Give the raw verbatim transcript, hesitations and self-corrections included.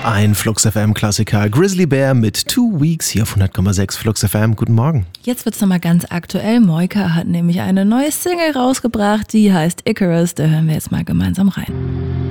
Ein Flux F M-Klassiker, Grizzly Bear mit Two Weeks hier auf hundert Komma sechs Flux F M. Guten Morgen. Jetzt wird's nochmal ganz aktuell. Moika hat nämlich eine neue Single rausgebracht, die heißt Icarus. Da hören wir jetzt mal gemeinsam rein.